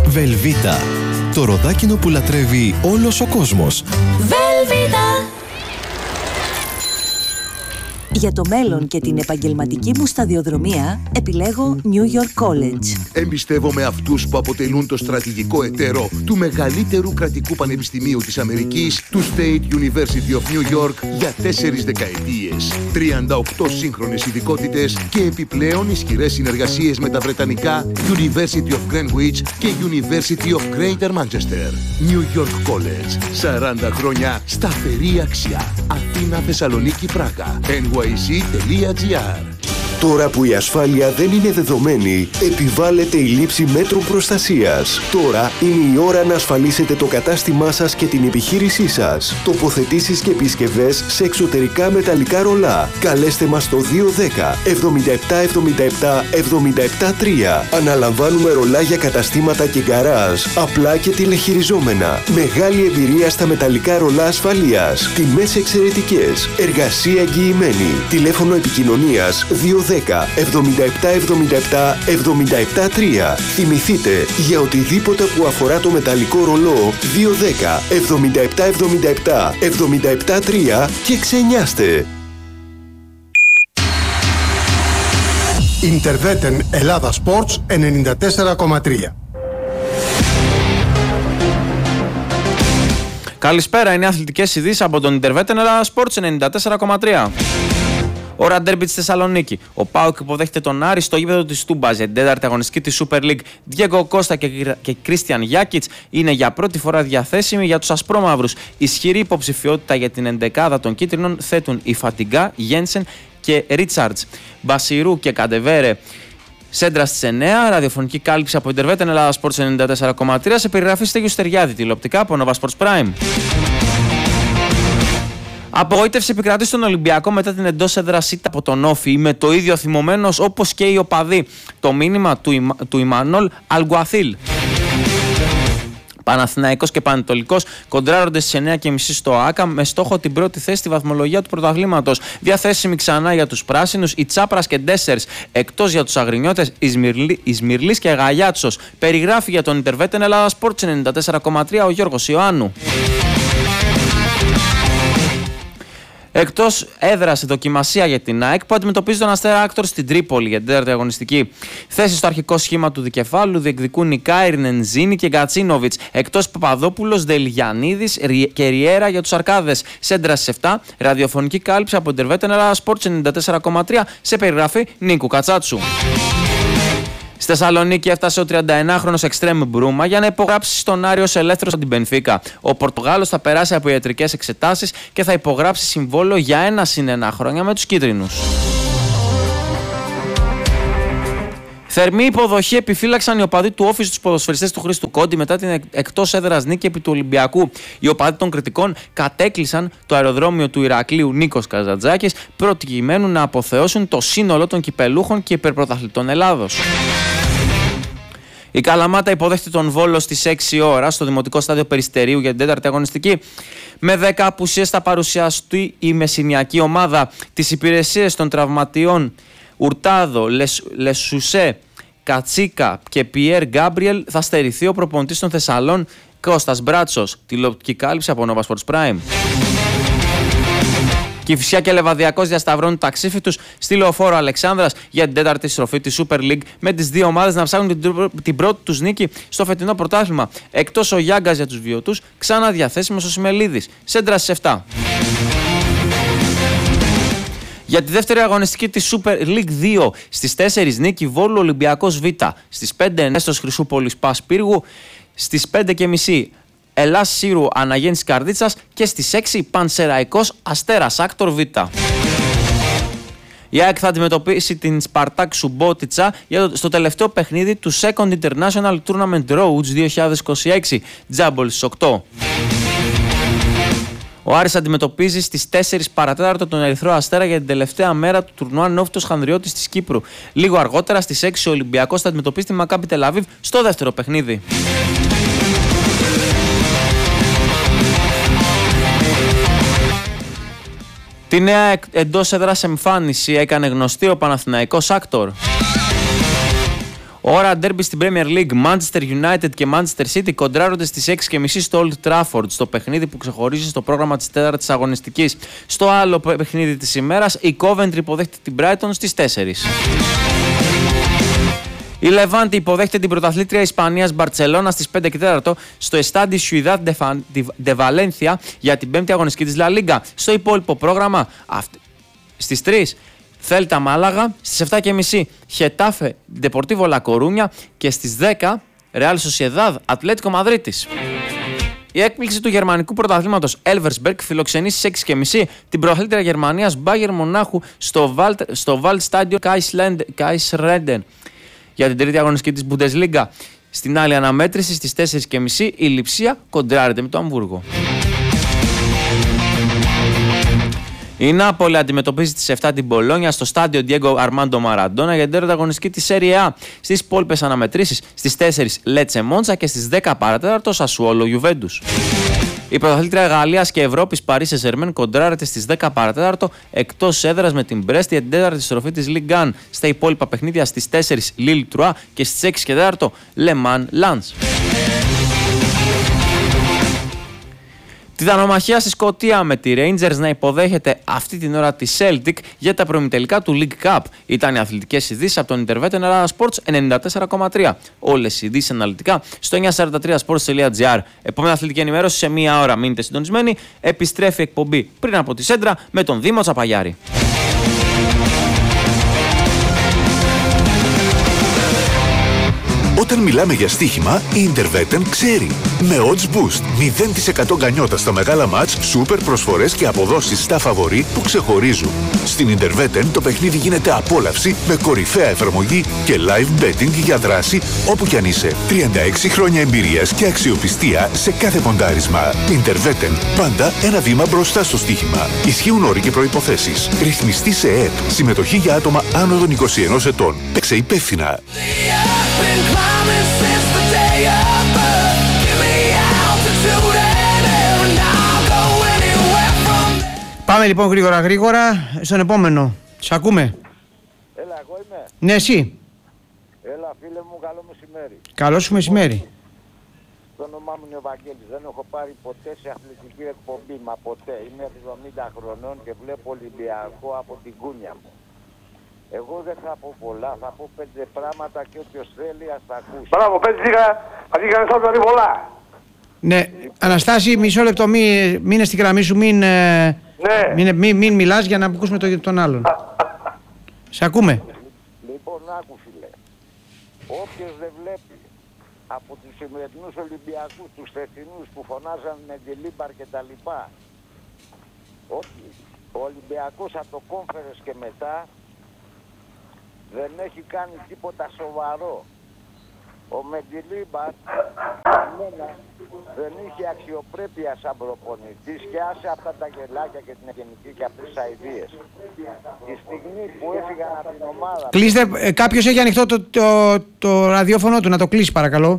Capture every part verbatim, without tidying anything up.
Velveeta. Το ροδάκινο που λατρεύει όλος ο κόσμος. Velveeta. Για το μέλλον και την επαγγελματική μου σταδιοδρομία επιλέγω New York College. Εμπιστεύομαι αυτούς που αποτελούν το στρατηγικό εταίρο του μεγαλύτερου κρατικού πανεπιστημίου της Αμερικής, του State University of New York, για τέσσερις δεκαετίες. τριάντα οκτώ σύγχρονες ειδικότητες και επιπλέον ισχυρές συνεργασίες με τα βρετανικά University of Greenwich και University of Greater Manchester. New York College. σαράντα χρόνια σταθερή αξία. Αθήνα, Θεσσαλονίκη, Πράγα. εν γουάι σι τελεία τζι άρ. Τώρα που η ασφάλεια δεν είναι δεδομένη, επιβάλλεται η λήψη μέτρων προστασίας. Τώρα είναι η ώρα να ασφαλίσετε το κατάστημά σας και την επιχείρησή σας. Τοποθετήσεις και επισκευές σε εξωτερικά μεταλλικά ρολά. Καλέστε μας στο δύο δέκα εβδομήντα επτά εβδομήντα επτά εβδομήντα επτά τρία. Αναλαμβάνουμε ρολά για καταστήματα και γκαράζ, απλά και τηλεχειριζόμενα. Μεγάλη εμπειρία στα μεταλλικά ρολά ασφαλείας. Τιμές εξαιρετικές. Εργασία εγγυημένη. Τηλέφωνο επικοινωνίας δύο δέκα εβδομήντα επτά εβδομήντα επτά εβδομήντα επτά τρία. Θυμηθείτε, για οτιδήποτε που αφορά το μεταλλικό ρολό, δύο δέκα εβδομήντα επτά εβδομήντα επτά εβδομήντα επτά τρία και ξενιάστε. Interveten Ελλάδα Sports ενενήντα τέσσερα κόμμα τρία. Καλησπέρα, είναι αθλητικές ειδήσεις από τον Interveten Ελλάδα Sports ενενήντα τέσσερα κόμμα τρία. Ώρα ντέρμπι της Θεσσαλονίκη. Ο ΠΑΟΚ υποδέχεται τον Άρη στο γήπεδο της Τούμπας για την τέταρτη αγωνιστική της Super League. Διέγκο Κώστα και Κρίστιαν Γιάκιτς είναι για πρώτη φορά διαθέσιμοι για τους ασπρόμαυρους. Ισχυρή υποψηφιότητα για την εντεκάδα των κίτρινων θέτουν η Φατιγκά, Γένσεν και Ρίτσαρτς. Μπασιρού και Καντεβέρε. Σέντρα στις εννέα, ραδιοφωνική κάλυψη από Interveten Ελλάδα Sports ενενήντα τέσσερα κόμμα τρία σε περιγραφή Στέγιου Στεριάδη, τηλεοπτικά από Nova Sports Prime. Απογοήτευση επικρατεί στον Ολυμπιακό μετά την εντός έδρας ήττα από τον Όφη. Είμαι το ίδιο θυμωμένος όπως και οι οπαδοί. Το μήνυμα του, Ιμα, του Ιμανόλ Αλγκουαθίλ. Παναθηναϊκός και Πανετολικός κοντράρονται στις εννέα και μισή στο ΆΚΑ με στόχο την πρώτη θέση στη βαθμολογία του πρωταθλήματος. Διαθέσιμη ξανά για τους πράσινους οι Τσάπρας και Ντέσσερς. Εκτός για τους αγρινιώτες Ισμυρλής και Γαλιάτσος. Περιγράφει για τον Interveten Ελλάδα Sports ενενήντα τέσσερα κόμμα τρία ο Γιώργος Ιωάννου. Εκτός έδρας, δοκιμασία για την ΑΕΚ που αντιμετωπίζει τον Αστέρα Άκτορ στην Τρίπολη για την τέταρτη αγωνιστική. Θέση στο αρχικό σχήμα του δικεφάλου διεκδικούν οι Κάιρ, Νενζίνη και Γκατσίνοβιτς. Εκτός Παπαδόπουλος, Δελγιανίδης και Ριέρα για τους Αρκάδες. Σέντρα στις επτά, ραδιοφωνική κάλυψη από Interveten Ελλάδα Sports ενενήντα τέσσερα κόμμα τρία σε περιγραφή Νίκου Κατσάτσου. Στη Θεσσαλονίκη έφτασε ο τριανταενάχρονος Εξτρέμ Μπρούμα για να υπογράψει στον Άρη ως ελεύθερος από την Μπενφίκα. Ο Πορτογάλος θα περάσει από ιατρικές εξετάσεις και θα υπογράψει συμβόλαιο για ένα συν ένα χρόνια με τους κίτρινους. Θερμή υποδοχή επιφύλαξαν οι οπαδοί του Όφη στους ποδοσφαιριστές του Χρήστου Κόντι μετά την εκτός έδρας νίκη επί του Ολυμπιακού. Οι οπαδοί των κριτικών κατέκλυσαν το αεροδρόμιο του Ηρακλείου Νίκος Καζατζάκης προκειμένου να αποθεώσουν το σύνολο των κυπελούχων και υπερπρωταθλητών Ελλάδος. Η Καλαμάτα υποδέχεται τον Βόλο στις έξι ώρα στο Δημοτικό Στάδιο Περιστερίου για την τέταρτη αγωνιστική. Με δέκα απουσίες θα παρουσιαστεί η μεσηνιακή ομάδα. Τις υπηρεσίες των τραυματιών Ουρτάδο, Λεσ, Λεσουσέ, Κατσίκα και Πιέρ Γκάμπριελ θα στερηθεί ο προπονητής των Θεσσαλών Κώστας Μπράτσος. Τηλεοπτική κάλυψη από Nova Sports Prime. Κηφισιά και Λεβαδιακός διασταυρώνουν τα ξύφη τους στη Λεωφόρο Αλεξάνδρας για την τέταρτη στροφή της Super League με τις δύο ομάδες να ψάχνουν την πρώτη τους νίκη στο φετινό πρωτάθλημα. Εκτός ο Γιάγκας για τους βιωτούς, ξανά διαθέσιμος ο Σιμελίδης. Σέντρα στις επτά. Για τη δεύτερη αγωνιστική της Super League δύο στις τέσσερις νίκη Βόλου Ολυμπιακός Β, στις πέντε Νέστος Χρυσούπολης Πας Πύργου, στις πέντε και μισή Ελλάς Σύρου Αναγέννης Καρδίτσας και στις έξι Πανσεραϊκός Αστέρας Άκτορ Β. Η ΑΕΚ θα αντιμετωπίσει την Σπαρτάκ Σουμπότιτσα στο τελευταίο παιχνίδι του Second International Tournament Roads δύο χιλιάδες είκοσι έξι, Τζάμπολ στις οκτώ. Ο Άρης αντιμετωπίζει στις τέσσερις παρατέταρτο τον Ερυθρό Αστέρα για την τελευταία μέρα του τουρνουά Νόφιτος Χανδριώτης της Κύπρου. Λίγο αργότερα στις έξι ο Ολυμπιακός θα αντιμετωπίσει τη Μακάμπι Τελαβίβ στο δεύτερο παιχνίδι. Τη νέα εντός έδρας εμφάνιση έκανε γνωστή ο Παναθηναϊκός Άκτορ. Ώρα ντέρμπι στην Premier League. Manchester United και Manchester City κοντράρονται στις έξι και μισή στο Old Trafford, στο παιχνίδι που ξεχωρίζει στο πρόγραμμα της τέταρτης αγωνιστικής. Στο άλλο παιχνίδι της ημέρας, η Coventry υποδέχεται την Brighton στις τέσσερις. Η Levante υποδέχεται την πρωταθλήτρια Ισπανίας Μπαρτσελώνα στις πέντε και τέσσερα στο Estadi Ciudad de Valencia για την πέμπτη αγωνιστική της La Liga. Στο υπόλοιπο πρόγραμμα στις τρεις Θέλτα Μάλαγα, στις επτά και μισή Χετάφε Ντεπορτίβο Λα Κορούνια και στις δέκα Real Sociedad Ατλέτικο Μαδρίτης. Η έκπληξη του γερμανικού πρωταθλήματος Elversberg φιλοξενεί στις έξι και μισή την πρωταθλήτρια Γερμανίας Bayern Μονάχου στο Waldstadion Kaisreden για την τρίτη αγωνιστική της Bundesliga. Στην άλλη αναμέτρηση στις τέσσερις και μισή η Λιψία κοντράρεται με το Αμβούργο. Η Νάπολη αντιμετωπίζει τις επτά την Μπολόνια στο στάδιο Diego Armando Maradona για την τέταρτη αγωνιστική της Serie A. Στις υπόλοιπες αναμετρήσεις στις τέσσερις Lecce Monza και στις δέκα παρά τέταρτο Sassuolo Juventus. Η πρωταθλήτρια Γαλλίας και Ευρώπης Paris Saint-Germain κοντράρεται στις δέκα παρά τέταρτο εκτός έδρας με την Brest για την τέταρτη στροφή της Ligue ένα. Στα υπόλοιπα παιχνίδια στις τέσσερις Lille Troyes και στις έξι και τέταρτο Le Mans Lens. Τιτανομαχία στη Σκωτία με τη Rangers να υποδέχεται αυτή την ώρα τη Celtic για τα προημιτελικά του League Cup. Ήταν οι αθλητικές ειδήσεις από τον Intervet Ελλάδα Sports ενενήντα τέσσερα κόμμα τρία. Όλες οι ειδήσεις αναλυτικά στο εννιακόσια σαράντα τρία sports τελεία gr. Επόμενη αθλητική ενημέρωση σε μία ώρα. Μείνετε συντονισμένοι. Επιστρέφει η εκπομπή πριν από τη Σέντρα με τον Δήμο Τσαπαγιάρη. Όταν μιλάμε για στοίχημα, η Intervetten ξέρει. Με odds boost, μηδέν τοις εκατό γκανιότα στα μεγάλα μάτς, σούπερ προσφορές και αποδόσεις στα φαβορί που ξεχωρίζουν. Στην Intervetten το παιχνίδι γίνεται απόλαυση με κορυφαία εφαρμογή και live betting για δράση όπου κι αν είσαι. τριάντα έξι χρόνια εμπειρίας και αξιοπιστία σε κάθε ποντάρισμα. Intervetten, πάντα ένα βήμα μπροστά στο στοίχημα. Ισχύουν όροι και προϋποθέσεις. Ρυθμιστή σε ΕΕΠ. Συμμετοχή για άτομα άνω των είκοσι ενός ετών. Παίξε υπεύθυνα. Πάμε λοιπόν γρήγορα γρήγορα στον επόμενο. Σ' ακούμε. Έλα, εγώ είμαι. Ναι, εσύ. Έλα, φίλε μου, καλό μεσημέρι. Καλό σου μεσημέρι. Το όνομά μου είναι ο Βαγγέλης. Δεν έχω πάρει ποτέ σε αθλητική εκπομπή, μα ποτέ. Είμαι εβδομήντα χρονών και βλέπω Ολυμπιακό από την κούνια μου. Εγώ δεν θα πω πολλά, θα πω πέντε πράγματα και όποιος θέλει ας τα ακούσει. Μπράβο, πέντε λίγα, αντί κανείς θα πει πολλά. Ναι, Αναστάση, μισό λεπτό, μην, μείνε στη γραμμή σου, μην, ναι. μην, μην, μην μιλάς για να ακούσουμε το, τον άλλον. Σε ακούμε. Λοιπόν, άκου φίλε, όποιος δεν βλέπει από τους σημερινούς Ολυμπιακούς, τους θεσινούς που φωνάζαν με τη Λίμπαρ και τα λοιπά, ότι ο Ολυμπιακός από το Κόμφερες και μετά δεν έχει κάνει τίποτα σοβαρό. Ο Μεντιλίμπαρ δεν είχε αξιοπρέπεια σαν προπονητής και άσε αυτά τα γελάκια και την γενική και από τις αηδίες. Τη στιγμή που έφυγαν από την ομάδα... Κλείστε, ε, κάποιος έχει ανοιχτό το, το, το ραδιόφωνο του, να το κλείσει παρακαλώ.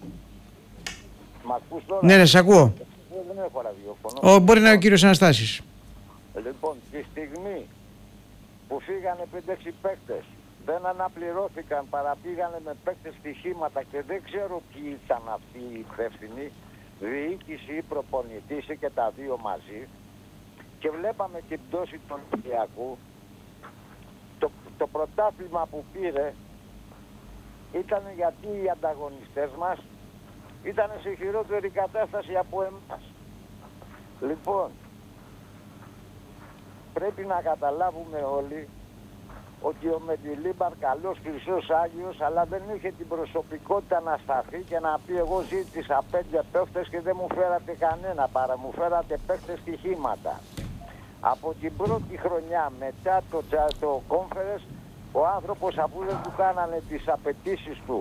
Μ' ακούς τώρα? Ναι, ναι, σε ακούω. Δεν έχω ραδιόφωνο. Ο, μπορεί να είναι ο κύριος Αναστάσης. Λοιπόν, τη στιγμή που φύγανε πέντε έξι παίκτες, δεν αναπληρώθηκαν, παραπήγανε με παίκτες στοιχήματα και δεν ξέρω ποιοι ήταν αυτοί οι υπεύθυνοι, διοίκηση ή προπονητής και τα δύο μαζί, και βλέπαμε την πτώση του Ολυμπιακού. Το, το πρωτάθλημα που πήρε ήταν γιατί οι ανταγωνιστές μας ήταν σε χειρότερη κατάσταση από εμάς. Λοιπόν, πρέπει να καταλάβουμε όλοι ότι ο Μεντιλίμπαρ καλός, χρυσός, Άγιος, αλλά δεν είχε την προσωπικότητα να σταθεί και να πει εγώ ζήτησα πέντε παίκτες και δεν μου φέρατε κανένα, παρά μου φέρατε παίκτες στοιχήματα. Από την πρώτη χρονιά μετά το, το Conference, ο άνθρωπος αφού δεν του κάνανε τις απαιτήσεις του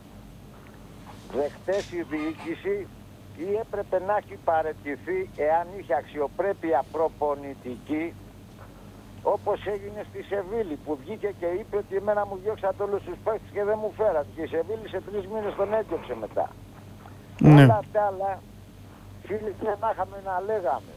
δεχτές η διοίκηση, ή έπρεπε να έχει παραιτηθεί εάν είχε αξιοπρέπεια προπονητική, όπως έγινε στη Σεβίλη που βγήκε και είπε ότι εμένα μου διώξατε όλους τους παίκτες και δεν μου φέρατε. Και η Σεβίλη σε τρεις μήνες τον έδιωξε μετά. Ναι. Όλα τα άλλα, φίλοι, δεν να είχαμε να λέγαμε.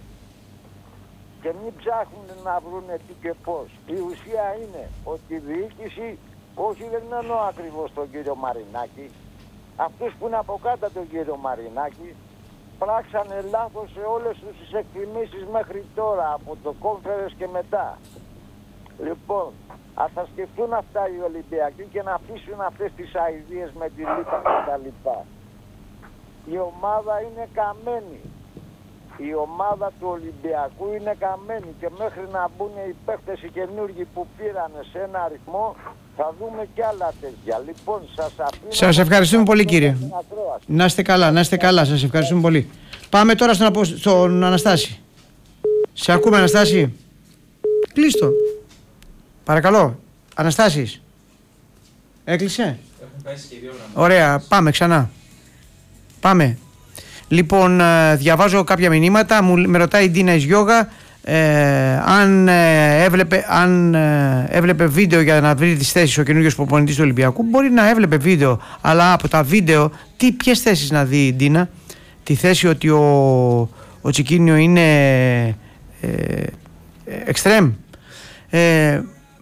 Και μην ψάχνουν να βρούνε τι και πώς. Η ουσία είναι ότι η διοίκηση Όχι, δεν εννοώ ακριβώς τον κύριο Μαρινάκη. Αυτούς που είναι από κάτω τον κύριο Μαρινάκη πράξανε λάθος σε όλες τις εκτιμήσεις μέχρι τώρα, από το κόμφερες και μετά. Λοιπόν, ας τα σκεφτούν αυτά οι Ολυμπιακοί και να αφήσουν αυτές τις αηδίες με τη λίπα και τα λοιπά. Η ομάδα είναι καμένη. Η ομάδα του Ολυμπιακού είναι καμένη και μέχρι να μπουν οι παίχτες οι καινούργοι που πήρανε σε ένα αριθμό θα δούμε κι άλλα τέτοια. Λοιπόν, σας αφήνω... Σας ευχαριστούμε πολύ, κύριε. Να είστε καλά, να είστε καλά, σας ευχαριστούμε πολύ. Πάμε τώρα στον, απο... στον Αναστάση. Σε ακούμε, Αναστάση? Κλείστο. Παρακαλώ, Αναστάσης. Έκλεισε. Έχουν πέσει και οι δύο γραμμές. Ωραία, πάμε ξανά. Πάμε. Λοιπόν, διαβάζω κάποια μηνύματα. Μου με ρωτάει η Ντίνα Ισγιώγα ε, αν, ε, έβλεπε, αν ε, έβλεπε βίντεο για να βρει τις θέσεις ο καινούργιος προπονητής του Ολυμπιακού. Μπορεί να έβλεπε βίντεο, αλλά από τα βίντεο τι, ποιες θέσεις να δει η Ντίνα? Τη θέση ότι ο, ο Τσικίνιο είναι ε, εξτρέμ. Ε,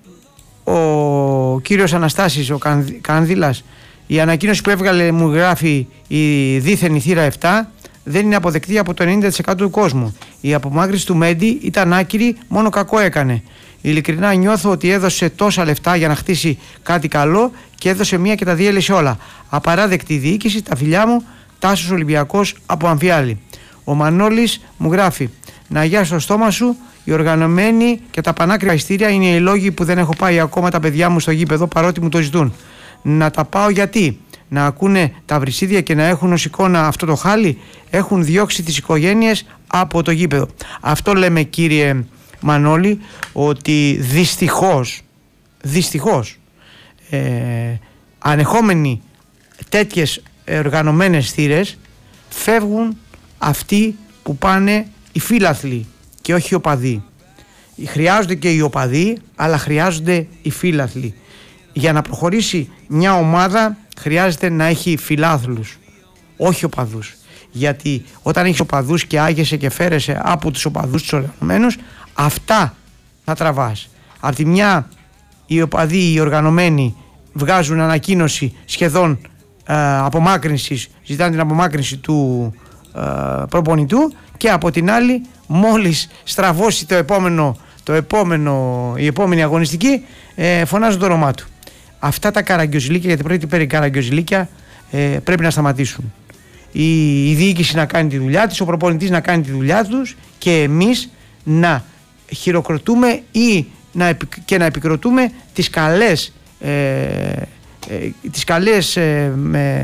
ο κύριος Αναστάσης, ο Κανδύλας, η ανακοίνωση που έβγαλε, μου γράφει, η δίθεν η θύρα επτά δεν είναι αποδεκτή από το ενενήντα τοις εκατό του κόσμου. Η απομάκρυνση του Μέντι ήταν άκυρη, μόνο κακό έκανε. Ειλικρινά νιώθω ότι έδωσε τόσα λεφτά για να χτίσει κάτι καλό και έδωσε μία και τα διέλυσε όλα. Απαράδεκτη διοίκηση, τα φιλιά μου, Τάσος Ολυμπιακός από Αμφιάλη. Ο Μανώλης μου γράφει, να αγιάσει το στόμα σου, οι οργανωμένοι και τα πανάκριβα ειστήρια είναι οι λόγοι που δεν έχω πάει ακόμα τα παιδιά μου στο γήπεδο παρότι μου το ζητούν. Να τα πάω γιατί? Να ακούνε τα βρυσίδια και να έχουν ως εικόνα αυτό το χάλι? Έχουν διώξει τις οικογένειες από το γήπεδο. Αυτό λέμε, κύριε Μανώλη, ότι δυστυχώς, δυστυχώς ε, ανεχόμενοι τέτοιες οργανωμένες θύρες φεύγουν αυτοί που πάνε οι φίλαθλοι και όχι οι οπαδοί. Χρειάζονται και οι οπαδοί, αλλά χρειάζονται οι φίλαθλοι. Για να προχωρήσει μια ομάδα χρειάζεται να έχει φιλάθλους, όχι οπαδούς. Γιατί όταν έχεις οπαδούς και άγεσαι και φέρεσαι από τους οπαδούς τους οργανωμένους, αυτά θα τραβάς. Απ' τη μια οι οπαδοί, οι οργανωμένοι βγάζουν ανακοίνωση σχεδόν ε, απομάκρυνσης, ζητάνε την απομάκρυνση του ε, προπονητού, και από την άλλη μόλις στραβώσει το επόμενο, το επόμενο, η επόμενη αγωνιστική ε, φωνάζουν το όνομά του. Αυτά τα καραγκιόζηλίκια, γιατί πρέπει περί καραγκιόζηλίκια ε, πρέπει να σταματήσουν. Η, η διοίκηση να κάνει τη δουλειά της, ο προπονητής να κάνει τη δουλειά τους και εμείς να χειροκροτούμε ή να, και να επικροτούμε τις καλές, ε, ε, τις καλές ε, με,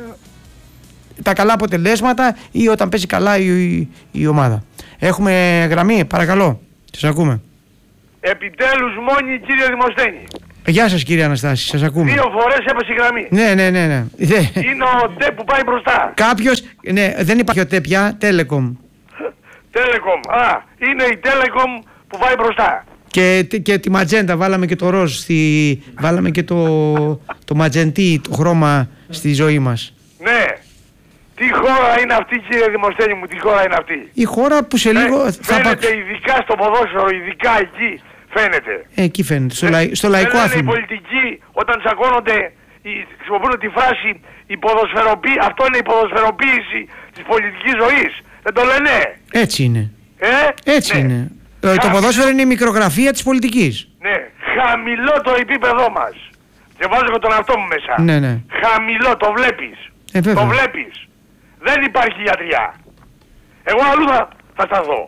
τα καλά αποτελέσματα ή όταν παίζει καλά η, η, η ομάδα. Έχουμε γραμμή, παρακαλώ, σας ακούμε. Επιτέλους μόνοι, κύριε Δημοσθένη. Γεια σας, κύριε Αναστάση, σας ακούμε. Δύο φορές έπεσε η γραμμή. Ναι, ναι, ναι, ναι. Είναι ο ΤΕ που πάει μπροστά. Κάποιος, ναι, δεν υπάρχει ο ΤΕ πια, Telecom. Telecom, α, είναι η Telecom που πάει μπροστά. Και, και τη ματζέντα, βάλαμε και το ροζ, στη, βάλαμε και το, το ματζεντί, το χρώμα στη ζωή μας. Ναι. Τι χώρα είναι αυτή, κύριε Δημοσθένη μου, τι χώρα είναι αυτή? Η χώρα που σε λίγο ε, θα φαίνεται πα... ειδικά στο ποδόσφαιρο, ειδικά εκεί φαίνεται. Ε, εκεί φαίνεται, στο, ε, λαϊ, στο λαϊκό Άθλημα. άθλημα. Οι πολιτικοί όταν τσακώνονται, χρησιμοποιούν τη φράση η ποδοσφαιροποίηση, αυτό είναι η ποδοσφαιροποίηση της πολιτικής ζωής. Δεν το λένε? Έτσι είναι. Ε? Έτσι ναι. είναι. Χα... Το ποδόσφαιρο είναι η μικρογραφία της πολιτικής. Ναι, χαμηλό το επίπεδό μας. Και βάζω και τον εαυτό μου μέσα. Ναι, ναι. Χαμηλό, το βλέπεις. Ε, το βλέπεις. Δεν υπάρχει γιατριά. Εγώ αλλού θα, θα σταθώ.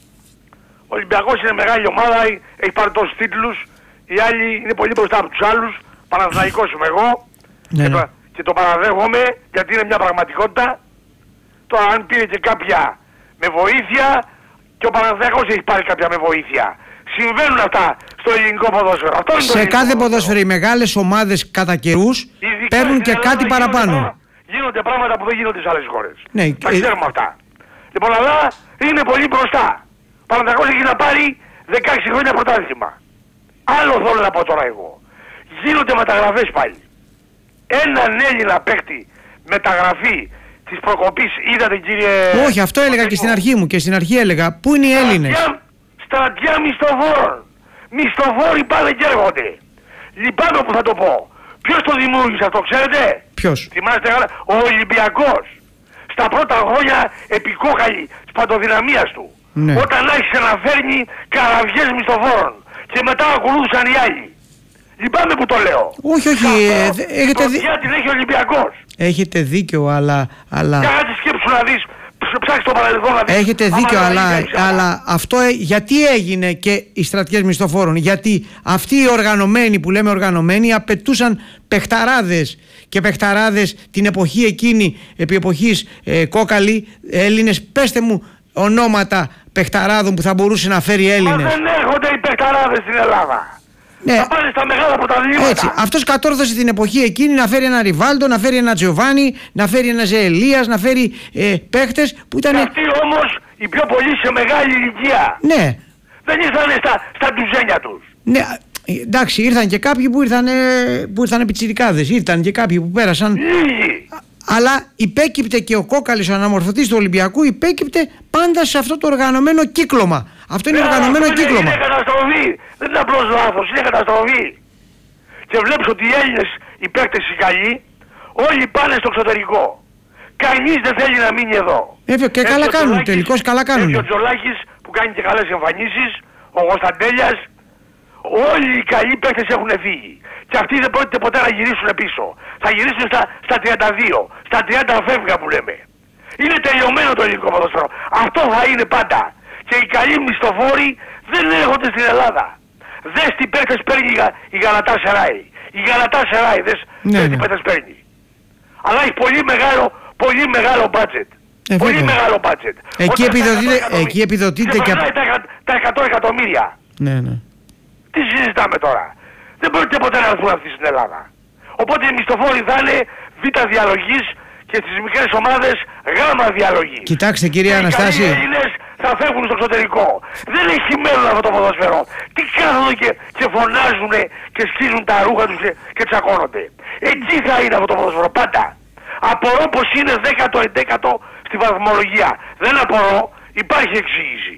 Ο Ολυμπιακός είναι μεγάλη ομάδα, έχει πάρει τόσους τίτλους. Οι άλλοι είναι πολύ μπροστά από τους άλλους. Παναθηναϊκός είμαι εγώ. Ναι, και, ναι. το, και το παραδέχομαι γιατί είναι μια πραγματικότητα. Τώρα αν πήρε και κάποια με βοήθεια, και ο Παναθηναϊκός έχει πάρει κάποια με βοήθεια. Συμβαίνουν αυτά στο ελληνικό ποδόσφαιρο. Αυτό είναι σε το κάθε ποδόσφαιρο οι μεγάλες ομάδες κατά καιρούς παίρνουν και κάτι παραπάνω. Γίνονται πράγματα που δεν γίνονται σε άλλες χώρες. Ναι, τα ξέρουμε αυτά. Λοιπόν, αλλά είναι πολύ μπροστά. Ο Παναθηναϊκός έχει να πάρει δεκαέξι χρόνια πρωτάθλημα. Άλλο θέλω να πω τώρα εγώ. Γίνονται μεταγραφές πάλι. Έναν Έλληνα παίκτη μεταγραφή της προκοπής, είδατε, κύριε... Όχι, αυτό έλεγα και στην αρχή μου. Και στην αρχή έλεγα, πού είναι οι Έλληνες? Στρατιά μισθοφόρων. Μισθοφόροι πάνε και έρχονται. Λυπάμαι που θα το πω. Ποιος το δημιούργησε αυτό, ξέρετε? Ποιος? Θυμάστε καλά, ο Ολυμπιακός. Στα πρώτα χρόνια επικόκαλη της παντοδυναμίας του. Ναι. Όταν άρχισε να φέρνει καραβιές μισθοφόρων. Και μετά ακολούθησαν οι άλλοι. Λυπάμαι που το λέω. Όχι, όχι. Ε, δε, έχετε δει... την έχει ο Ολυμπιακός. Έχετε δίκιο, αλλά... αλλά... Κάτσε σκέψου να δεις. Ψάξεις το παρελθόν να δεις. Έχετε δίκιο, αλλά, αλλά αυτό ε, γιατί έγινε και οι στρατιές μισθοφόρων? Γιατί αυτοί οι οργανωμένοι, που λέμε οργανωμένοι, απαιτούσαν παιχταράδες. Και παιχταράδες την εποχή εκείνη, επί εποχής ε, κόκαλη, Έλληνες. Πέστε μου ονόματα παιχταράδων που θα μπορούσε να φέρει Έλληνες. Μα δεν έρχονται οι παιχταράδες στην Ελλάδα. Ναι. Θα πάνε στα μεγάλα πρωταθλήματα. Έτσι. Αυτός κατόρθωσε την εποχή εκείνη να φέρει ένα Ριβάλντο, να φέρει ένα Τζιοβάνι, να φέρει ένα Ζεελίας, να φέρει ε, παίχτες που ήταν. Και αυτοί όμως οι πιο πολλοί σε μεγάλη ηλικία. Ναι. Δεν ήρθανε στα, στα ντουζένια τους. Ναι. Εντάξει, ήρθαν και κάποιοι που ήρθαν, που ήρθαν πιτσιρικάδες. Ήρθαν και κάποιοι που πέρασαν. Λίγοι. Αλλά υπέκυπτε και ο Κόκαλης, ο αναμορφωτής του Ολυμπιακού, υπέκυπτε πάντα σε αυτό το οργανωμένο κύκλωμα. Αυτό είναι ναι, οργανωμένο αυτό κύκλωμα. Είναι, είναι καταστροφή. Δεν είναι απλώς λάθος, είναι καταστροφή. Και βλέπεις ότι οι Έλληνες, οι παίκτες οι καλοί, όλοι πάνε στο εξωτερικό. Κανείς δεν θέλει να μείνει εδώ. Ε, και καλά κάνουν, τελικώς καλά κάνουν. Και ο Τζολάκης που κάνει και καλές εμφανίσεις, ο Κωνσταντέλιας, όλοι οι καλοί παίκτες έχουν φύγει. Και αυτοί δεν πρόκειται ποτέ να γυρίσουν πίσω. Θα γυρίσουν στα, στα τριάντα δύο, στα τριάντα φεύγα που λέμε. Είναι τελειωμένο το ελληνικό ποδόσφαιρο. Αυτό θα είναι πάντα. Και οι καλοί μισθοφόροι δεν έρχονται στην Ελλάδα. Δες τι παίκτες παίρνει η Γαλατά Σεράι. Η Γαλατά Σεράι, δες, ναι, δες ναι. τι παίκτες παίρνει. Αλλά έχει πολύ μεγάλο, πολύ μεγάλο budget. Ε, πολύ μεγάλο budget. Εκεί επιδοτείται, εκεί επιδοτείται και... και τα, τα εκατό εκατομμύρια. Ναι, ναι. Τι συζητάμε τώρα? Δεν πρόκειται ποτέ να έρθουν αυτοί στην Ελλάδα. Οπότε οι μισθοφόροι θα είναι β διαλογής και στις μικρές ομάδες γ διαλογής. Κοιτάξτε κύριε Αναστάση. Οι Έλληνες θα φεύγουν στο εξωτερικό. Δεν έχει μέλλον αυτό το ποδοσφαιρό. Τι κάθονται και, και φωνάζουν και σκίζουν τα ρούχα τους και, και τσακώνονται. Εκεί θα είναι αυτό το ποδοσφαιρό πάντα. Απορώ πως είναι δέκατο εντέκατο στη βαθμολογία. Δεν απορώ, υπάρχει εξήγηση.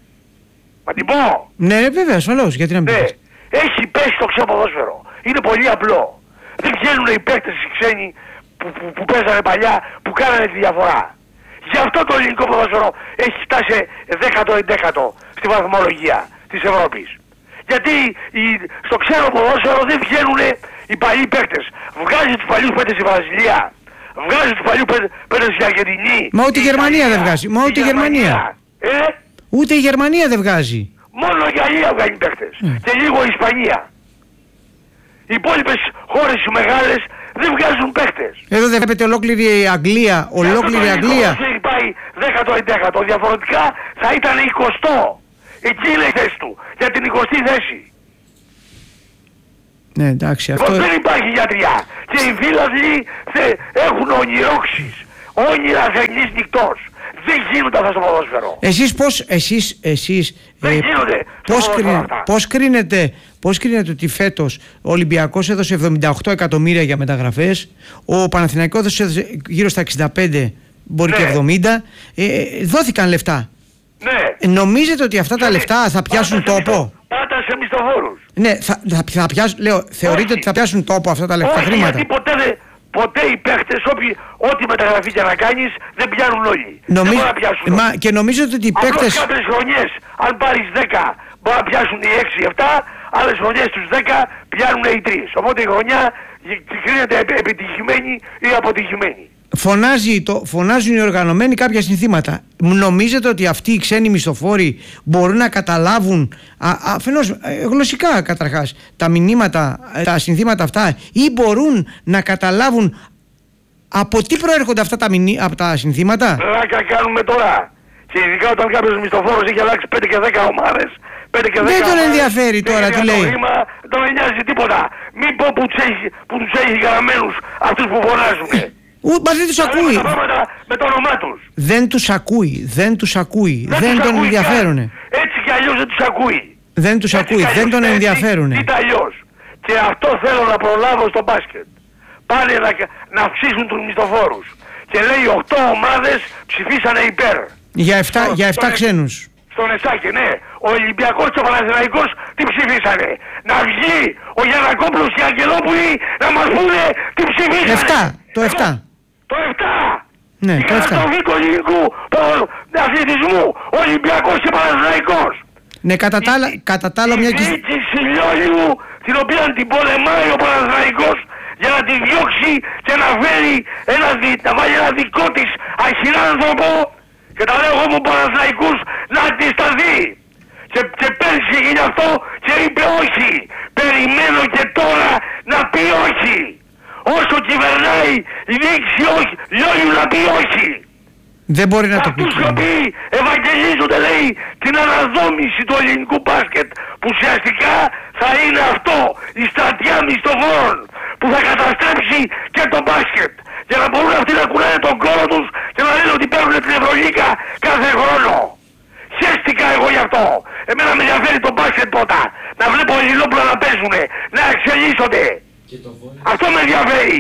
Μα την πω. Ναι, βέβαια, ασφαλώς. Γιατί να μην ναι. πεις. Έχει πέσει το ξένο ποδόσφαιρο. Είναι πολύ απλό. Δεν βγαίνουν οι παίκτες οι ξένοι που, που, που παίζανε παλιά, που κάνανε τη διαφορά. Γι' αυτό το ελληνικό ποδόσφαιρο έχει φτάσει δέκατο εντέκατο στη βαθμολογία της Ευρώπης. Γιατί οι, στο ξένο ποδόσφαιρο δεν βγαίνουν οι παλιοί παίκτες. Βγάζει τους παλιούς παίκτες στη Βραζιλία. Βγάζει τους παλιούς παίκτες στη Αργεντινή. Μα ούτε η Γερμανία δεν βγάζει. Μα ούτε η Γερμανία. Ε? Ούτε η Γερμανία δεν βγάζει. Μόνο η Γαλλία βγάζει παίκτες. Mm. Και λίγο η Ισπανία. Οι υπόλοιπες χώρες οι μεγάλες δεν βγάζουν παίκτες. Εδώ δεν βλέπετε ολόκληρη η Αγγλία. Ολόκληρη η Αγγλία. Έχει πάει δέκατο εντέκατο. Διαφορετικά θα ήταν εικοστό. Εκεί είναι η θέση του. Για την εικοστή θέση. Ναι, εντάξει, αυτό... Δεν υπάρχει γιατριά. Και οι φίλαθλοι έχουν ονειρόξεις. Όνειρα θερινής νυχτός. Δεν γίνονται αυτά στο ποδόσφαιρο. Εσείς πώς, εσείς, εσείς... Δεν ε, γίνονται πώς, κρίνε, πώς, κρίνετε, πώς κρίνετε ότι φέτος ο Ολυμπιακός έδωσε εβδομήντα οκτώ εκατομμύρια για μεταγραφές, ο Παναθηναϊκός έδωσε γύρω στα εξήντα πέντε, μπορεί ναι. και εβδομήντα, ε, δόθηκαν λεφτά. Ναι. Νομίζετε ότι αυτά τα λεφτά θα πιάσουν πάτα τόπο? Μισθο, πάτα σε μισθοφόρους. Ναι, θα, θα, θα πιάσουν, λέω, θεωρείτε ότι θα πιάσουν τόπο αυτά τα λεφτά? Όχι, χρήματα? Γιατί ποτέ, δεν, ποτέ οι παίχτες, ό,τι μεταγραφή και να κάνεις, δεν πιάνουν όλοι. Νομίζ... Δεν μπορεί να πιάσουν όλοι. Μα, και νομίζετε ότι οι παίχτες... Απλώς κάποιες χρονιές, αν πάρεις δέκα, μπορεί να πιάσουν οι έξι επτά, άλλες χρονιές τους δέκα πιάνουν οι τρεις. Οπότε η χρονιά κρίνεται επιτυχημένη ή αποτυχημένη. Φωνάζει το, φωνάζουν οι οργανωμένοι κάποια συνθήματα. Νομίζετε ότι αυτοί οι ξένοι μισθοφόροι μπορούν να καταλάβουν α, αφενός ε, γλωσσικά καταρχάς τα μηνύματα, τα συνθήματα αυτά, ή μπορούν να καταλάβουν από τι προέρχονται αυτά τα, μηνύ, από τα συνθήματα? Ράκα κάνουμε τώρα. Και ειδικά όταν κάποιος μισθοφόρος έχει αλλάξει πέντε και δέκα ομάδες, πέντε και δέκα δεν τον ομάδες, ενδιαφέρει τώρα τι λέει. Ρήμα, δεν τον νοιάζει τίποτα. Μην πω που τους έχει, που τους έχει γραμμένους αυτούς που φωνάζουν. Μα δεν τους ακούει. Με το όνομά τους. Δεν τους ακούει. Δεν τους ακούει. Δεν, δεν τους τον ενδιαφέρουνε. Έτσι κι αλλιώς δεν τους ακούει. Δεν τους έτσι ακούει. Δεν τον ενδιαφέρουνε. Τι αλλιώς. Και αυτό θέλω να προλάβω στο μπάσκετ. Πάνε να, να αυξήσουν τους μισθοφόρους. Και λέει οκτώ ομάδες ψηφίσανε υπέρ. Για εφτά, για εφτά ξένους. Στον Εσάκη, ναι. Ο Ολυμπιακός και ο Παναθηναϊκός τι ψηφίσανε. Να βγει ο Γιαννακόπουλος και οι Αγγελόπουλοι να μας πούνε τι ψηφίσανε. εφτά, το εφτά. Το εφτά. Ναι, η το εφτά. καταστροφή του ελληνικού αθλητισμού. Ολυμπιακός και Παναθηναϊκός. Ναι, κατά τα άλλα, κατά τα άλλα μια Η και... διοίκηση Λιόλιου, την οποία την πολεμάει ο Παναθηναϊκός για να τη διώξει και να φέρει ένα, να βάλει ένα δικό της αχυράνθρωπο, και τα λέω εγώ μου Παναθηναϊκούς, να αντισταθεί. Και, και πέρσι έγινε αυτό και είπε όχι. Περιμένω και τώρα να πει όχι. Όσο κυβερνάει η διοίκηση όχι, Λιόλιου να πει όχι. Δεν μπορεί να το πει. Αυτούς οι οποίοι ευαγγελίζονται, λέει, την αναδόμηση του ελληνικού μπάσκετ, που ουσιαστικά θα είναι αυτό, η στρατιά μισθοφόρων που θα καταστρέψει και το μπάσκετ, για να μπορούν αυτοί να κουράνε τον κόρο τους και να λένε ότι παίρνουν την Ευρωλίγκα κάθε χρόνο. Χαίστηκα εγώ γι' αυτό. Εμένα με ενδιαφέρει το μπάσκετ πρώτα. Να βλέπω Ελληνόπουλα να παίζουνε, να εξελίσσονται. Αυτό με ενδιαφέρει.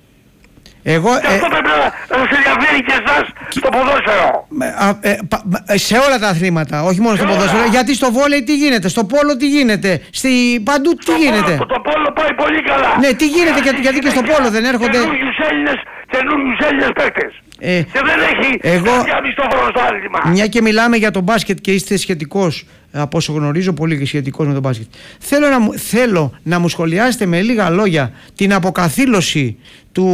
Εγώ, και αυτό ε, πρέπει να, να σας ενδιαφέρει και εσάς στο ποδόσφαιρο. Α, ε, πα, σε όλα τα αθλήματα, όχι μόνο στο ποδόσφαιρο. Γιατί στο βόλεϊ τι γίνεται, στο πόλο τι γίνεται, στη, παντού τι στο γίνεται. Πόλο, το πόλο πάει πολύ καλά. Ναι, τι γίνεται, γιατί, γιατί και στο πόλο δεν έρχονται. Καινούργιους Έλληνες, καινούργιους Έλληνες παίκτες. Ε, και δεν έχει εγώ, κάποια μισθόφωνο στο άθλημα. Μια και μιλάμε για το μπάσκετ και είστε σχετικός, από όσο γνωρίζω πολύ και σχετικός με το μπάσκετ. Θέλω να, μου, θέλω να μου σχολιάσετε με λίγα λόγια την αποκαθήλωση του,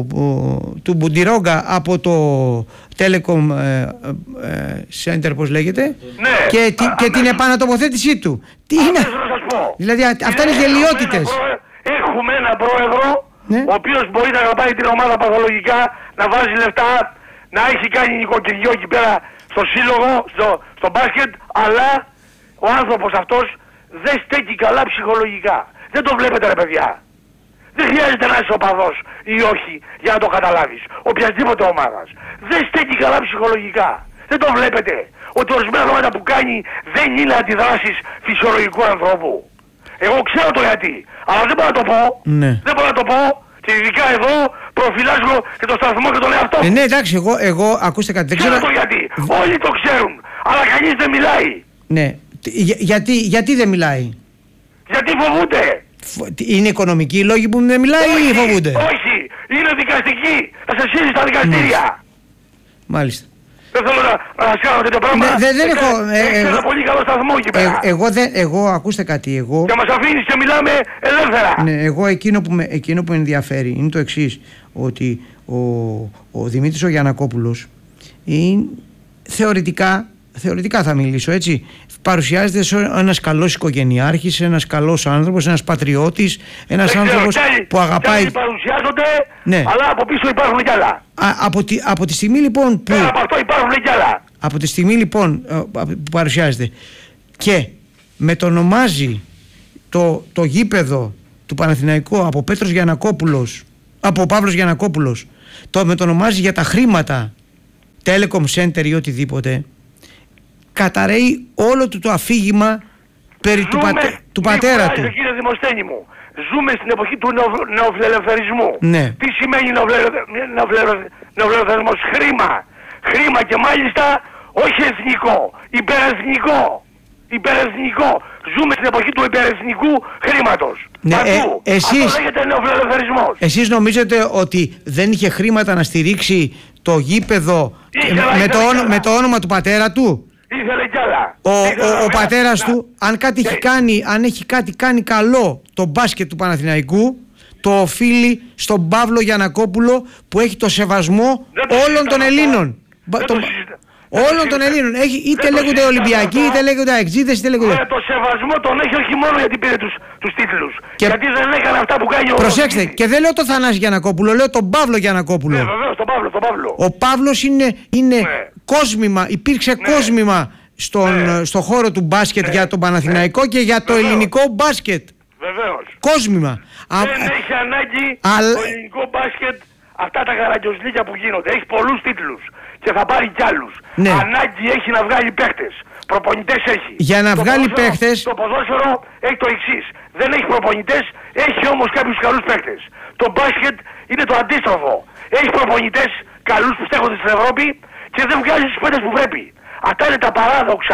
του Μπουντιρόγκα από το Telecom ε, ε, Center, πώς λέγεται, ναι, και, τη, α, και την επανατοποθέτησή του. Τι α, είναι, να σας πω. δηλαδή α, αυτά είναι γελιότητες. Έχουμε έναν πρόεδρο, ναι, ο οποίος μπορεί να αγαπάει την ομάδα παθολογικά, να βάζει λεφτά, να έχει κάνει νοικοκυριό εκεί πέρα στο σύλλογο, στο, στο μπάσκετ, αλλά ο άνθρωπος αυτός δεν στέκει καλά ψυχολογικά. Δεν το βλέπετε, ρε παιδιά. Δεν χρειάζεται να είσαι οπαδός ή όχι για να το καταλάβεις. Οποιασδήποτε ομάδας. Δεν στέκει καλά ψυχολογικά. Δεν το βλέπετε. Ότι ορισμένα πράγματα που κάνει δεν είναι αντιδράσεις φυσιολογικού ανθρώπου. Εγώ ξέρω το γιατί. Αλλά δεν μπορώ να το πω. Ναι. Δεν μπορώ να το πω. Και ειδικά εδώ προφυλάσσω και το σταθμό και τον εαυτό μου. Ε, ναι, εντάξει, εγώ, εγώ ακούστε κάτι. Δεν ξέρω ξέρω το γιατί. Όλοι το ξέρουν. Αλλά κανείς δεν μιλάει. Ναι. Για, γιατί, γιατί δεν μιλάει. Γιατί φοβούνται. Είναι οικονομικοί οι λόγοι που δεν μιλάει όχι, ή φοβούνται. Όχι, είναι δικαστικοί. Θα σε στείλει στα δικαστήρια. Μάλιστα. Δεν θέλω να, να σας κάνω τέτοιο πράγμα. Ναι, δεν, δεν ε, έχω... Ε, Έχεις εγώ, ένα πολύ καλό σταθμό εκεί πέρα. Ε, εγώ, δεν, εγώ, ακούστε κάτι, εγώ... Και μας αφήνεις και μιλάμε ελεύθερα. Ναι, εγώ εκείνο που με, εκείνο που με ενδιαφέρει είναι το εξής, ότι ο, ο Δημήτρης ο Γιαννακόπουλος είναι, θεωρητικά, θεωρητικά θα μιλήσω έτσι, παρουσιάζεται σαν ένας καλός οικογενειάρχης, ένας καλός άνθρωπος, ένας πατριώτης, ένας δεν άνθρωπος ξέρω, άλλοι, που αγαπάει... Άλλοι παρουσιάζονται, ναι, αλλά από πίσω υπάρχουν κι άλλα. Α, από, τη, από τη στιγμή λοιπόν που... Πέρα από αυτό υπάρχουν κι άλλα. Από τη στιγμή λοιπόν που παρουσιάζεται και μετονομάζει το, το γήπεδο του Παναθηναϊκού από Πέτρος Γιαννακόπουλος, από Παύλος Γιαννακόπουλος, το μετονομάζει για τα χρήματα Telecom Center ή οτιδήποτε, καταραίει όλο του το αφήγημα περί του, πατε, του πατέρα του. Κύριε Δημοσθένη μου, ζούμε στην εποχή του νεο, νεοφιλελευθερισμού. Ναι. Τι σημαίνει νεοφιλελευθερισμός? Χρήμα. Χρήμα και μάλιστα όχι εθνικό, υπερεθνικό. Υπερεθνικό. Ζούμε στην εποχή του υπερεθνικού χρήματος. Ναι, Παντού. ε, εσείς, αυτό λέγεται νεοφιλελευθερισμός. Εσείς νομίζετε ότι δεν είχε χρήματα να στηρίξει το γήπεδο ήθελα, με, ήθελα, το όνομα, με το όνομα του πατέρα του? Ήθελε κι άλλα. Ο, ήθελα, ο, ο πατέρας να, του, αν κάτι και... έχει κάνει, αν έχει κάτι κάνει καλό το μπάσκετ του Παναθηναϊκού, το οφείλει στον Παύλο Γιαννακόπουλο που έχει το σεβασμό όλων των Ελλήνων. Το, όλων των Ελλήνων. Έχει, είτε λέγονται Ολυμπιακοί, είτε λέγονται Αεξίδες, είτε λέγονται... Με το σεβασμό τον έχει όχι μόνο γιατί πήρε τους, τους τίτλους. Και... γιατί δεν έκανε αυτά που κάνει ο... Προσέξτε, και δεν λέω το Θανάση Γιαννακόπουλο, λέω τον Παύλο Γιαννακόπουλο. Ναι, βεβαίως, τον Παύλο, τον Παύλο. Ο Παύλος είναι, είναι ναι. κόσμημα, υπήρξε ναι. κόσμημα στον, ναι. στο χώρο του μπάσκετ ναι. για τον Παναθηναϊκό ναι. και για το βεβαίως. ελληνικό μπάσκετ. Βεβαίως. Κόσμημα. Δεν Α, έχει ανάγκη α, το ελληνικό μπάσκετ αυτά τα γαραγκιοζλίκια που γίνονται. Έχει πολλούς τίτλους και θα πάρει κι άλλους. Ναι. Ανάγκη έχει να βγάλει παίχτες. Προπονητές έχει. Για να το βγάλει παίχτες... Το ποδόσφαιρο έχει το εξής. Δεν έχει προπονητές, έχει όμως κάποιους καλούς παίχτες. Το μπάσκετ είναι το αντίστροφο. Έχει προπονητές καλούς που στέκονται στην Ευρώπη και δεν βγάζει τους παίχτες που πρέπει. Αυτά είναι τα παράδοξα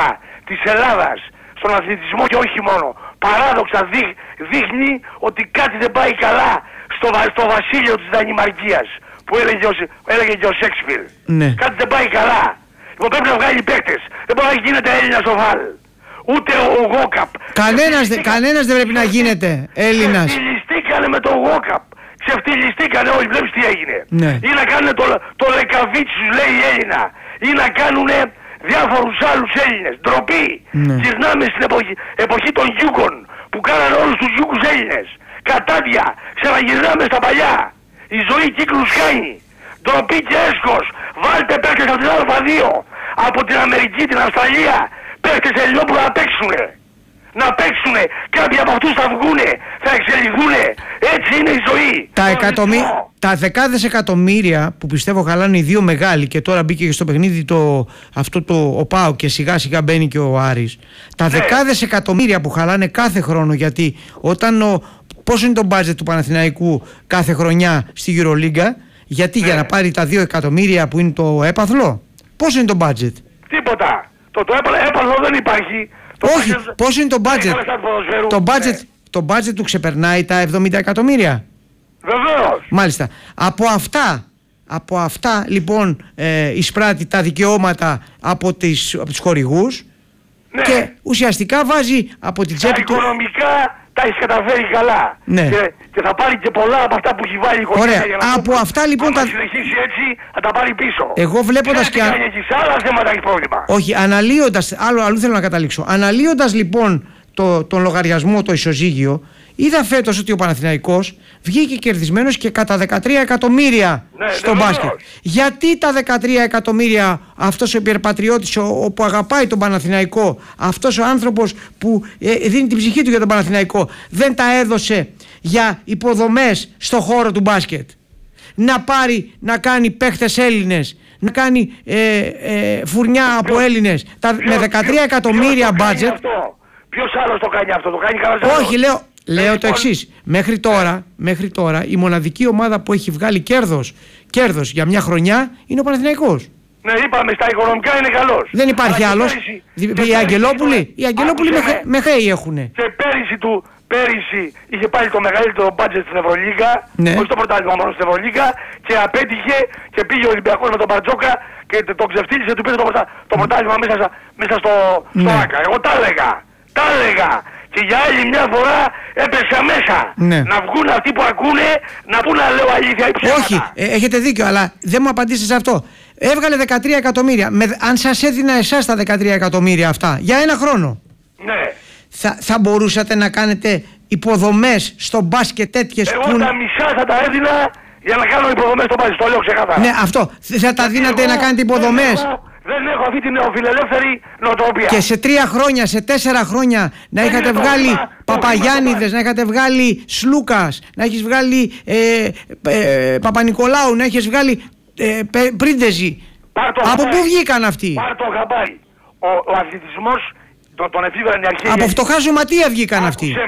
της Ελλάδας στον αθλητισμό και όχι μόνο. Παράδοξα δείχ, δείχνει ότι κάτι δεν πάει καλά στο, στο βασίλειο της Δανημαρκίας που έλεγε, ο, έλεγε και ο Σέξπιρ. Ναι. Κάτι δεν πάει καλά. Λοιπόν, πρέπει να βγάλει παίκτες. Δεν μπορεί να γίνεται Έλληνας ο Βάλ. Ούτε ο Γόκαπ. Κανένας, δε, κανένας δεν πρέπει να γίνεται Έλληνας. Ξεφτυλιστήκανε με τον Γόκαπ. Ξεφτυλιστήκανε όλοι. Βλέπεις τι έγινε. Ναι. Ή να κάνουν το, το Λεκαβίτσι, λέει η Έλληνα. Ή να κάνουν διάφορους άλλους Έλληνες. Ντροπή. Ναι. Γυρνάμε στην εποχή, εποχή των Γιούγκων που κάνανε όλους τους Γιούγκους Έλληνες. Κατάδια. Ξαναγυρνάμε στα παλιά. Η ζωή κύκλους κάνει. Ντροπή και έσχος. Βάλτε παίκτες από την Α2. Από την Αμερική, την Αυστραλία. Παίκτες Ελληνόπουλα να παίξουνε. Να παίξουνε. Κάποιοι από αυτούς θα βγουνε. Θα εξελιχθούνε. Έτσι είναι η ζωή. Τα, εκατομί... τα δεκάδες εκατομμύρια που πιστεύω χαλάνε οι δύο μεγάλοι και τώρα μπήκε και στο παιχνίδι το... αυτό το ο ΠΑΟ και σιγά σιγά μπαίνει και ο Άρης. Τα ναι. δεκάδες εκατομμύρια που χαλάνε κάθε χρόνο, γιατί όταν ο... πόσο είναι το budget του Παναθηναϊκού κάθε χρονιά στη EuroLeague, γιατί ναι. για να πάρει τα δύο εκατομμύρια που είναι το έπαθλο, πόσο είναι το budget? Τίποτα. Το, το έπαθλο δεν υπάρχει. Το όχι, budget... πόσο είναι το budget? Το budget, ναι. το budget του ξεπερνάει τα εβδομήντα εκατομμύρια. Βεβαίως. Μάλιστα. Από αυτά, από αυτά λοιπόν ε, εισπράττει τα δικαιώματα από, τις, από τους χορηγούς ναι. και ουσιαστικά βάζει από την τσέπη του... Τα οικονομικά τα έχει καταφέρει καλά. Ναι. Και, και θα πάρει και πολλά από αυτά που έχει βάλει η οικονομία. Ωραία. Για να από πω, αυτά λοιπόν... Αν τα... συνεχίσει έτσι θα τα πάρει πίσω. Εγώ βλέποντας και... και σε άλλα θέματα έχει πρόβλημα. Όχι, αναλύοντας, άλλο, άλλο θέλω να καταλήξω. Αναλύοντας λοιπόν το, τον λογαριασμό, το ισοζύγιο, είδα φέτος ότι ο Παναθηναϊκός βγήκε κερδισμένος και κατά δεκατρία εκατομμύρια ναι, στο ναι, μπάσκετ. βεβαίως. Γιατί τα δεκατρία εκατομμύρια αυτός ο υπερπατριώτης, ο, ο που αγαπάει τον Παναθηναϊκό, αυτός ο άνθρωπος που ε, δίνει την ψυχή του για τον Παναθηναϊκό, δεν τα έδωσε για υποδομές στο χώρο του μπάσκετ? Να πάρει, να κάνει παίχτες Έλληνες, να κάνει ε, ε, φουρνιά από Έλληνες τα, με δεκατρία εκατομμύρια budget. Ποιος άλλος το κάνει αυτό? Το κάνει κανένας? Όχι, λέω, λέω το εξής. Μέχρι τώρα, μέχρι τώρα η μοναδική ομάδα που έχει βγάλει κέρδος, κέρδος για μια χρονιά είναι ο Παναθηναϊκός. Ναι, είπαμε στα οικονομικά είναι καλός. Δεν υπάρχει αλλά άλλος. Οι Αγγελόπουλοι, οι Αγγελόπουλοι με, με, με χρέη έχουνε. Και πέρυσι του, πέρυσι είχε πάλι το μεγαλύτερο budget στην Ευρωλίγα, ναι. όχι στο πρωτάθλημα μόνο στην Ευρωλίγα, και απέτυχε και πήγε ο Ολυμπιακός με τον Μπαρτζόκα και τον ξεφτύλισε, του πήρε το, το πρωτάθλημα μέσα, μέσα στο, στο ναι. Άκα. Εγώ τα έλεγα, τα έλεγα. Και για άλλη μια φορά έπεσα μέσα. Ναι. Να βγουν αυτοί που ακούνε, να πούν να λέω αλήθεια ή ψέματα. Όχι, ε, έχετε δίκιο, αλλά δεν μου απαντήσετε σε αυτό. Έβγαλε δεκατρία εκατομμύρια. Με, αν σας έδινα εσάς τα δεκατρία εκατομμύρια αυτά για ένα χρόνο, ναι. θα, θα μπορούσατε να κάνετε υποδομές στο μπάσκετ τέτοιες? Εγώ που... τα μισά θα τα έδινα για να κάνω υποδομές στο μπάσκετ. Το λέω ξεκάθαρα. Ναι, αυτό. Θα τα δίνατε εγώ, να κάνετε υποδομές? Δεν έχω, δεν έχω αυτή την νεοφιλελεύθερη νοοτροπία. Και σε τρία χρόνια, σε τέσσερα χρόνια να δεν είχατε βγάλει Παπαγιάννηδες, να είχατε βγάλει Σλούκας, να έχεις βγάλει ε, ε, Παπα-Νικολάου, να έχεις βγάλει ε, Πρίντεζη. Από πού βγήκαν αυτοί? Πάρ' το χαμπάρι. Ο, ο αθλητισμός τον, τον εφήβρανε αρχαίοι. Από φτωχά ζωματεία βγήκαν αυτοί.